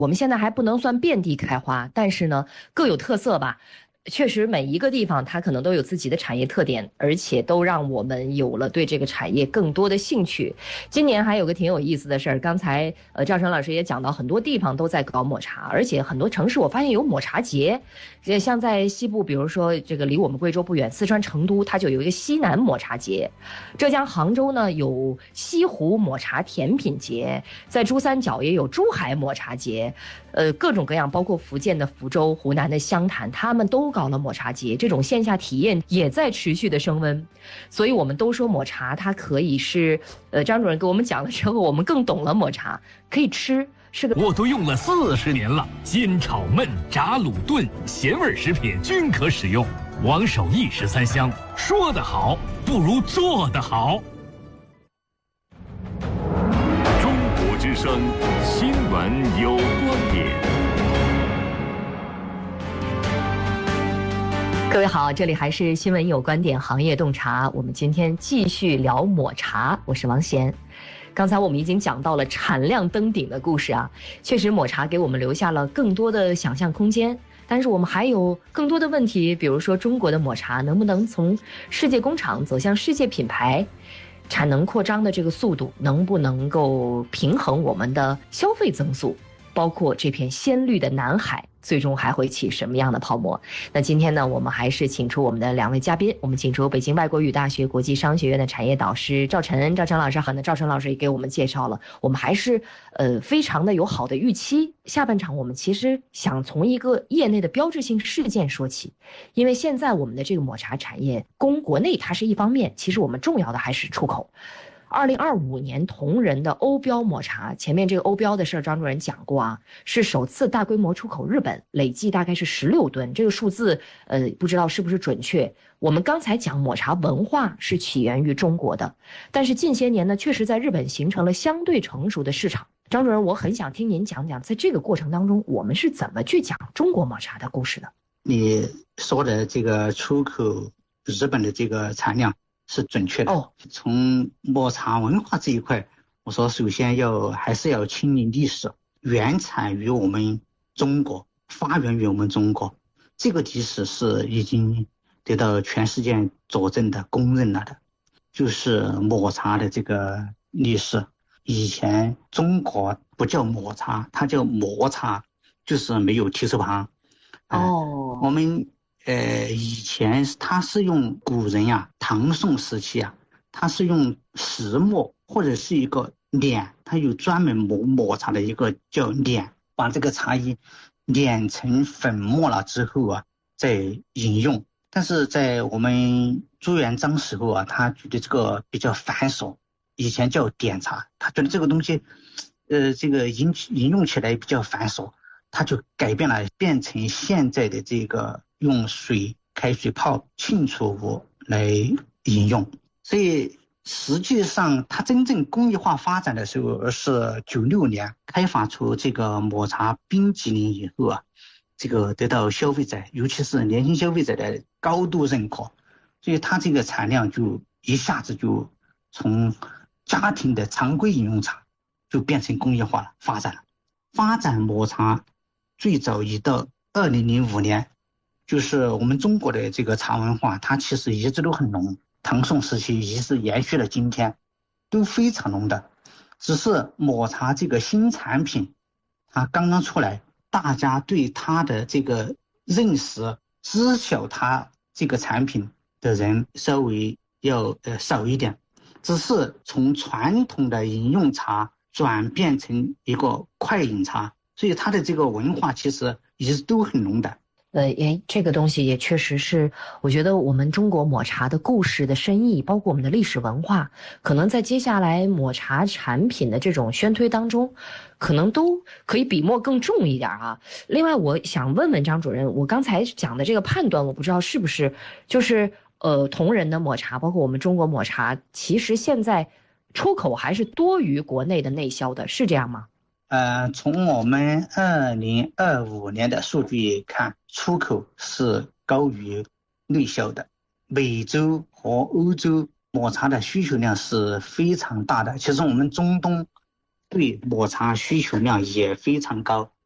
我们现在还不能算遍地开花，但是呢，各有特色吧。确实，每一个地方它可能都有自己的产业特点，而且都让我们有了对这个产业更多的兴趣。今年还有个挺有意思的事儿，刚才赵成老师也讲到，很多地方都在搞抹茶，而且很多城市我发现有抹茶节。像在西部，比如说这个离我们贵州不远，四川成都，它就有一个西南抹茶节；浙江杭州呢有西湖抹茶甜品节，在珠三角也有珠海抹茶节。各种各样，包括福建的福州、湖南的湘潭，他们都搞了抹茶节，这种线下体验也在持续的升温。所以我们都说抹茶它可以是，张主任给我们讲了之后，我们更懂了抹茶可以吃，是个我都用了40年了，煎炒焖炸卤炖咸味食品均可使用，王守义13香，说得好不如做得好。 中国之声新闻有观点。 各位好，这里还是新闻有观点行业洞察，我们今天继续聊抹茶，我是王贤。刚才我们已经讲到了产量登顶的故事啊，确实抹茶给我们留下了更多的想象空间，但是我们还有更多的问题，比如说中国的抹茶能不能从世界工厂走向世界品牌，产能扩张的这个速度能不能够平衡我们的消费增速，包括这片鲜绿的南海最终还会起什么样的泡沫。那今天呢，我们还是请出我们的2位嘉宾，我们请出北京外国语大学国际商学院的产业导师赵晨老师好。那赵晨老师也给我们介绍了，我们还是非常的有好的预期。下半场我们其实想从一个业内的标志性事件说起，因为现在我们的这个抹茶产业供国内它是一方面，其实我们重要的还是出口。2025年同仁的欧标抹茶，前面这个欧标的事儿张主任讲过啊，是首次大规模出口日本，累计大概是16吨，这个数字不知道是不是准确。我们刚才讲抹茶文化是起源于中国的，但是近些年呢，确实在日本形成了相对成熟的市场。张主任，我很想听您讲讲，在这个过程当中，我们是怎么去讲中国抹茶的故事的？ 你说的这个出口日本的这个产量是准确的。从抹茶文化这一块，我说首先还是要清理历史，原产于我们中国，发源于我们中国，这个历史是已经得到全世界佐证的、公认了的。就是抹茶的这个历史，以前中国不叫抹茶，它叫磨茶，就是没有提手旁。我们以前它是用古人呀，唐宋时期啊，它是用石磨或者是一个碾，它有专门抹茶的一个叫碾，把这个茶叶碾成粉末了之后啊，再饮用。但是在我们朱元璋时候啊，他觉得这个比较繁琐，以前叫点茶，他觉得这个东西，这个饮用起来比较繁琐，他就改变了，变成现在的这个用开水泡浸出物来饮用。所以实际上它真正工业化发展的时候是96年开发出这个抹茶冰激凌以后啊，这个得到消费者，尤其是年轻消费者的高度认可，所以它这个产量就一下子就从家庭的常规饮用茶就变成工业化了，发展抹茶最早一到2005年，就是我们中国的这个茶文化，它其实一直都很浓，唐宋时期一直延续了今天，都非常浓的。只是抹茶这个新产品，它刚刚出来，大家对它的这个认识、知晓它这个产品的人稍微要少一点，只是从传统的饮用茶转变成一个快饮茶，所以它的这个文化其实一直都很浓的。 这个东西也确实是，我觉得我们中国抹茶的故事的深意，包括我们的历史文化，可能在接下来抹茶产品的这种宣推当中，可能都可以笔墨更重一点啊。另外，我想问问张主任，我刚才讲的这个判断，我不知道是不是就是同仁的抹茶，包括我们中国抹茶，其实现在出口还是多于国内的内销的，是这样吗？ 从我们2025年的数据看，出口是高于内销的。美洲和欧洲抹茶的需求量是非常大的，其实我们中东对抹茶需求量也非常高。